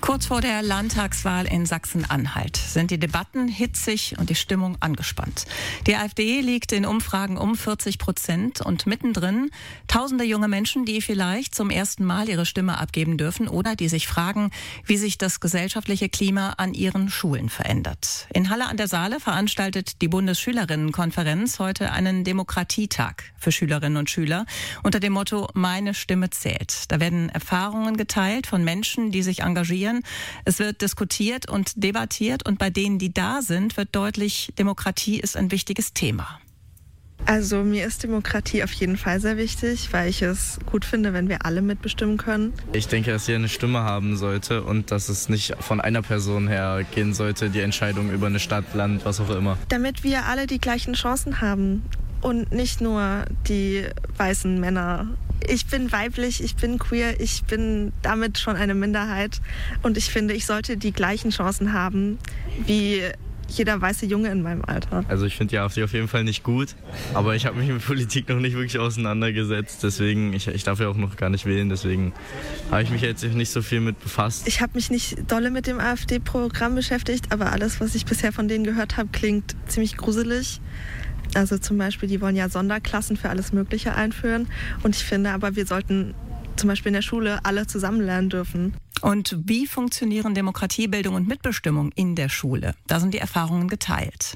Kurz vor der Landtagswahl in Sachsen-Anhalt sind die Debatten hitzig und die Stimmung angespannt. Die AfD liegt in Umfragen um 40% und mittendrin tausende junge Menschen, die vielleicht zum ersten Mal ihre Stimme abgeben dürfen oder die sich fragen, wie sich das gesellschaftliche Klima an ihren Schulen verändert. In Halle an der Saale veranstaltet die Bundesschülerinnenkonferenz heute einen Demokratietag für Schülerinnen und Schüler unter dem Motto "Meine Stimme zählt". Da werden Erfahrungen geteilt von Menschen, die sich engagieren. Es wird diskutiert und debattiert und bei denen, die da sind, wird deutlich, Demokratie ist ein wichtiges Thema. Also mir ist Demokratie auf jeden Fall sehr wichtig, weil ich es gut finde, wenn wir alle mitbestimmen können. Ich denke, dass jeder eine Stimme haben sollte und dass es nicht von einer Person her gehen sollte, die Entscheidung über eine Stadt, Land, was auch immer. Damit wir alle die gleichen Chancen haben und nicht nur die weißen Männer. Ich bin weiblich, ich bin queer, ich bin damit schon eine Minderheit und ich finde, ich sollte die gleichen Chancen haben wie jeder weiße Junge in meinem Alter. Also ich finde die AfD auf jeden Fall nicht gut, aber ich habe mich mit Politik noch nicht wirklich auseinandergesetzt, deswegen, ich darf ja auch noch gar nicht wählen, deswegen habe ich mich jetzt nicht so viel mit befasst. Ich habe mich nicht dolle mit dem AfD-Programm beschäftigt, aber alles, was ich bisher von denen gehört habe, klingt ziemlich gruselig. Also zum Beispiel, die wollen ja Sonderklassen für alles Mögliche einführen und ich finde aber, wir sollten zum Beispiel in der Schule alle zusammen lernen dürfen. Und wie funktionieren Demokratiebildung und Mitbestimmung in der Schule? Da sind die Erfahrungen geteilt.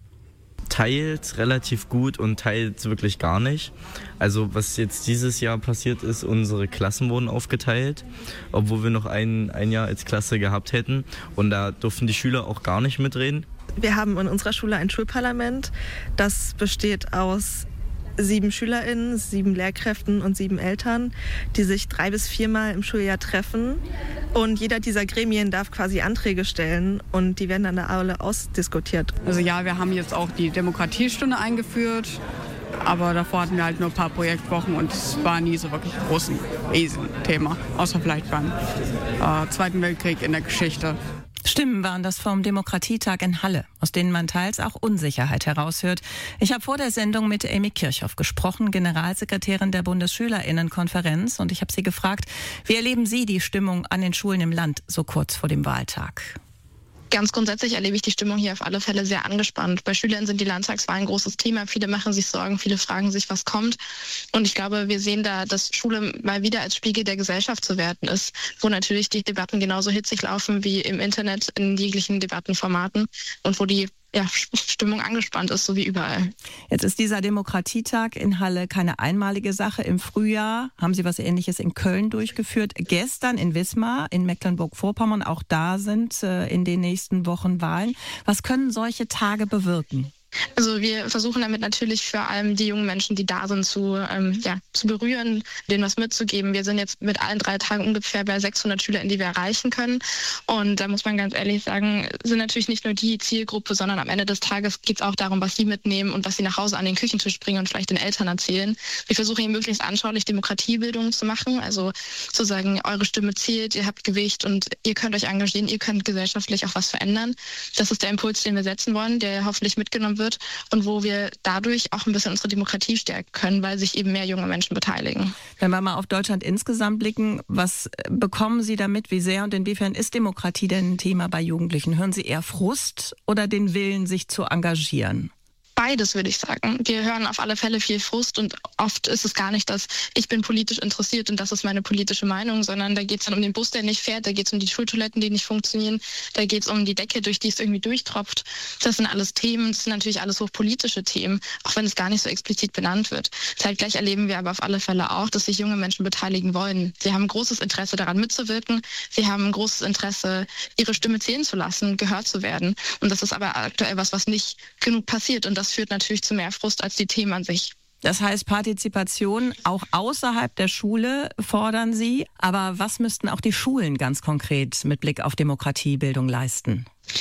Teils relativ gut und teils wirklich gar nicht. Also was jetzt dieses Jahr passiert ist, unsere Klassen wurden aufgeteilt, obwohl wir noch ein Jahr als Klasse gehabt hätten und da durften die Schüler auch gar nicht mitreden. Wir haben in unserer Schule ein Schulparlament, das besteht aus 7 SchülerInnen, 7 Lehrkräften und 7 Eltern, die sich 3 bis 4 Mal im Schuljahr treffen. Und jeder dieser Gremien darf quasi Anträge stellen und die werden dann da alle ausdiskutiert. Also ja, wir haben jetzt auch die Demokratiestunde eingeführt, aber davor hatten wir halt nur ein paar Projektwochen und es war nie so wirklich ein großes Thema, außer vielleicht beim Zweiten Weltkrieg in der Geschichte. Stimmen waren das vom Demokratietag in Halle, aus denen man teils auch Unsicherheit heraushört. Ich habe vor der Sendung mit Amy Kirchhoff gesprochen, Generalsekretärin der Bundesschülerinnenkonferenz, und ich habe sie gefragt, wie erleben Sie die Stimmung an den Schulen im Land so kurz vor dem Wahltag? Ganz grundsätzlich erlebe ich die Stimmung hier auf alle Fälle sehr angespannt. Bei Schülern sind die Landtagswahlen ein großes Thema. Viele machen sich Sorgen, viele fragen sich, was kommt. Und ich glaube, wir sehen da, dass Schule mal wieder als Spiegel der Gesellschaft zu werten ist, wo natürlich die Debatten genauso hitzig laufen wie im Internet in jeglichen Debattenformaten und wo die Stimmung angespannt ist, so wie überall. Jetzt ist dieser Demokratietag in Halle keine einmalige Sache. Im Frühjahr haben Sie was Ähnliches in Köln durchgeführt. Gestern in Wismar, in Mecklenburg-Vorpommern. Auch da sind in den nächsten Wochen Wahlen. Was können solche Tage bewirken? Also wir versuchen damit natürlich vor allem die jungen Menschen, die da sind, zu berühren, denen was mitzugeben. Wir sind jetzt mit allen 3 Tagen ungefähr bei 600 SchülerInnen, die wir erreichen können. Und da muss man ganz ehrlich sagen, sind natürlich nicht nur die Zielgruppe, sondern am Ende des Tages geht es auch darum, was sie mitnehmen und was sie nach Hause an den Küchentisch bringen und vielleicht den Eltern erzählen. Wir versuchen hier möglichst anschaulich Demokratiebildung zu machen, also zu sagen, eure Stimme zählt, ihr habt Gewicht und ihr könnt euch engagieren, ihr könnt gesellschaftlich auch was verändern. Das ist der Impuls, den wir setzen wollen, der hoffentlich mitgenommen wird und wo wir dadurch auch ein bisschen unsere Demokratie stärken können, weil sich eben mehr junge Menschen beteiligen. Wenn wir mal auf Deutschland insgesamt blicken, was bekommen Sie damit? Wie sehr und inwiefern ist Demokratie denn ein Thema bei Jugendlichen? Hören Sie eher Frust oder den Willen, sich zu engagieren? Beides, würde ich sagen. Wir hören auf alle Fälle viel Frust und oft ist es gar nicht, dass ich bin politisch interessiert und das ist meine politische Meinung, sondern da geht es dann um den Bus, der nicht fährt, da geht es um die Schultoiletten, die nicht funktionieren, da geht es um die Decke, durch die es irgendwie durchtropft. Das sind alles Themen, das sind natürlich alles hochpolitische Themen, auch wenn es gar nicht so explizit benannt wird. Zeitgleich erleben wir aber auf alle Fälle auch, dass sich junge Menschen beteiligen wollen. Sie haben ein großes Interesse daran mitzuwirken, sie haben ein großes Interesse, ihre Stimme zählen zu lassen, gehört zu werden. Und das ist aber aktuell was nicht genug passiert und das führt natürlich zu mehr Frust als die Themen an sich. Das heißt, Partizipation auch außerhalb der Schule fordern Sie. Aber was müssten auch die Schulen ganz konkret mit Blick auf Demokratiebildung leisten?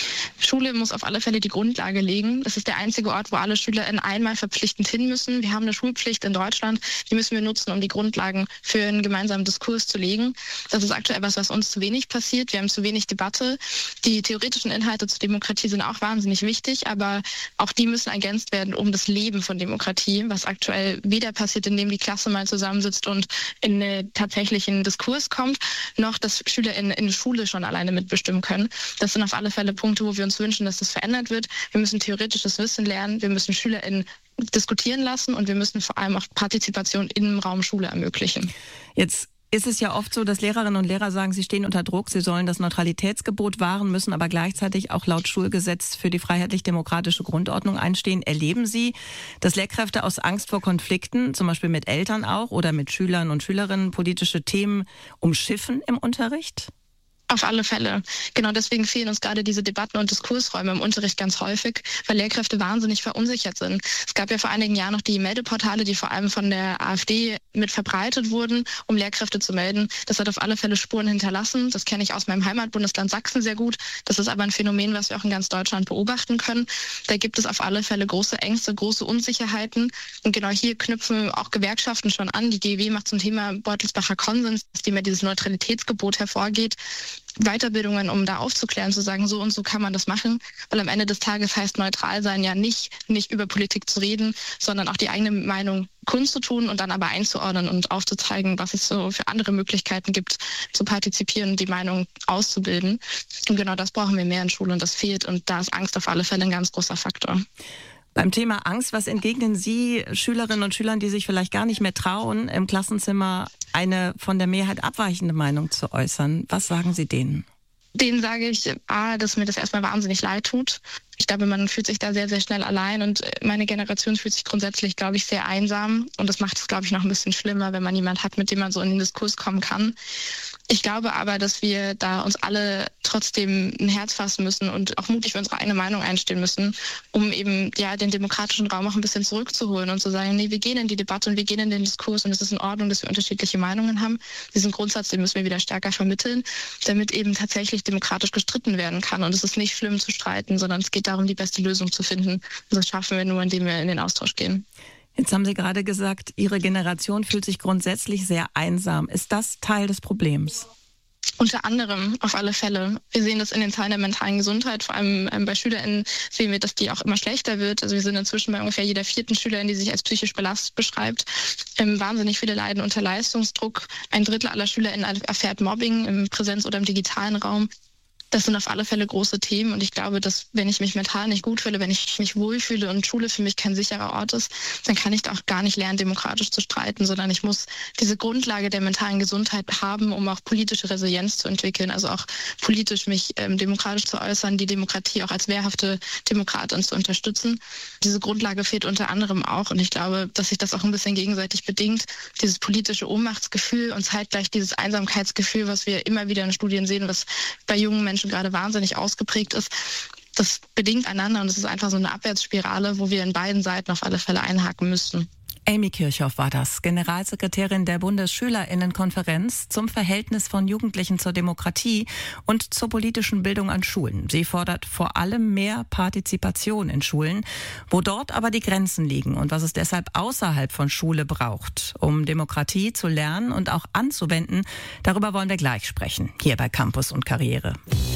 Schule muss auf alle Fälle die Grundlage legen. Es ist der einzige Ort, wo alle SchülerInnen einmal verpflichtend hin müssen. Wir haben eine Schulpflicht in Deutschland, die müssen wir nutzen, um die Grundlagen für einen gemeinsamen Diskurs zu legen. Das ist aktuell was uns zu wenig passiert. Wir haben zu wenig Debatte. Die theoretischen Inhalte zur Demokratie sind auch wahnsinnig wichtig, aber auch die müssen ergänzt werden um das Leben von Demokratie, was aktuell weder passiert, indem die Klasse mal zusammensitzt und in einen tatsächlichen Diskurs kommt, noch dass SchülerInnen in der Schule schon alleine mitbestimmen können. Das sind auf alle Fälle Punkte, wo wir uns wünschen, dass das verändert wird. Wir müssen theoretisches Wissen lernen, wir müssen SchülerInnen diskutieren lassen und wir müssen vor allem auch Partizipation im Raum Schule ermöglichen. Jetzt ist es ja oft so, dass Lehrerinnen und Lehrer sagen, sie stehen unter Druck, sie sollen das Neutralitätsgebot wahren, müssen aber gleichzeitig auch laut Schulgesetz für die freiheitlich-demokratische Grundordnung einstehen. Erleben Sie, dass Lehrkräfte aus Angst vor Konflikten, zum Beispiel mit Eltern auch oder mit Schülern und Schülerinnen, politische Themen umschiffen im Unterricht? Auf alle Fälle. Genau deswegen fehlen uns gerade diese Debatten- und Diskursräume im Unterricht ganz häufig, weil Lehrkräfte wahnsinnig verunsichert sind. Es gab ja vor einigen Jahren noch die Meldeportale, die vor allem von der AfD mit verbreitet wurden, um Lehrkräfte zu melden. Das hat auf alle Fälle Spuren hinterlassen. Das kenne ich aus meinem Heimatbundesland Sachsen sehr gut. Das ist aber ein Phänomen, was wir auch in ganz Deutschland beobachten können. Da gibt es auf alle Fälle große Ängste, große Unsicherheiten. Und genau hier knüpfen auch Gewerkschaften schon an. Die GEW macht zum Thema Beutelsbacher Konsens, dass dem ja dieses Neutralitätsgebot hervorgeht, Weiterbildungen, um da aufzuklären, zu sagen, so und so kann man das machen, weil am Ende des Tages heißt neutral sein ja nicht über Politik zu reden, sondern auch die eigene Meinung kundzutun und dann aber einzuordnen und aufzuzeigen, was es so für andere Möglichkeiten gibt, zu partizipieren und die Meinung auszubilden. Und genau das brauchen wir mehr in Schule und das fehlt und da ist Angst auf alle Fälle ein ganz großer Faktor. Beim Thema Angst, was entgegnen Sie Schülerinnen und Schülern, die sich vielleicht gar nicht mehr trauen, im Klassenzimmer eine von der Mehrheit abweichende Meinung zu äußern? Was sagen Sie denen? Denen sage ich, dass mir das erstmal wahnsinnig leid tut. Ich glaube, man fühlt sich da sehr, sehr schnell allein und meine Generation fühlt sich grundsätzlich, glaube ich, sehr einsam und das macht es, glaube ich, noch ein bisschen schlimmer, wenn man jemanden hat, mit dem man so in den Diskurs kommen kann. Ich glaube aber, dass wir da uns alle trotzdem ein Herz fassen müssen und auch mutig für unsere eigene Meinung einstehen müssen, um eben den demokratischen Raum auch ein bisschen zurückzuholen und zu sagen, nee, wir gehen in die Debatte und wir gehen in den Diskurs und es ist in Ordnung, dass wir unterschiedliche Meinungen haben. Diesen Grundsatz, den müssen wir wieder stärker vermitteln, damit eben tatsächlich demokratisch gestritten werden kann. Und es ist nicht schlimm zu streiten, sondern es geht darum, die beste Lösung zu finden. Und das schaffen wir nur, indem wir in den Austausch gehen. Jetzt haben Sie gerade gesagt, Ihre Generation fühlt sich grundsätzlich sehr einsam. Ist das Teil des Problems? Unter anderem, auf alle Fälle. Wir sehen das in den Zahlen der mentalen Gesundheit. Vor allem bei SchülerInnen sehen wir, dass die auch immer schlechter wird. Also wir sind inzwischen bei ungefähr jeder 4. Schülerin, die sich als psychisch belastet beschreibt. Wahnsinnig viele leiden unter Leistungsdruck. 1/3 aller SchülerInnen erfährt Mobbing im Präsenz- oder im digitalen Raum. Das sind auf alle Fälle große Themen und ich glaube, dass wenn ich mich mental nicht gut fühle, wenn ich mich wohlfühle und Schule für mich kein sicherer Ort ist, dann kann ich da auch gar nicht lernen, demokratisch zu streiten, sondern ich muss diese Grundlage der mentalen Gesundheit haben, um auch politische Resilienz zu entwickeln, also auch politisch mich demokratisch zu äußern, die Demokratie auch als wehrhafte Demokratin zu unterstützen. Diese Grundlage fehlt unter anderem auch und ich glaube, dass sich das auch ein bisschen gegenseitig bedingt, dieses politische Ohnmachtsgefühl und zeitgleich dieses Einsamkeitsgefühl, was wir immer wieder in Studien sehen, was bei jungen Menschen gerade wahnsinnig ausgeprägt ist, das bedingt einander und es ist einfach so eine Abwärtsspirale, wo wir in beiden Seiten auf alle Fälle einhaken müssten. Amy Kirchhoff war das, Generalsekretärin der Bundesschülerinnenkonferenz zum Verhältnis von Jugendlichen zur Demokratie und zur politischen Bildung an Schulen. Sie fordert vor allem mehr Partizipation in Schulen, wo dort aber die Grenzen liegen und was es deshalb außerhalb von Schule braucht, um Demokratie zu lernen und auch anzuwenden. Darüber wollen wir gleich sprechen, hier bei Campus und Karriere.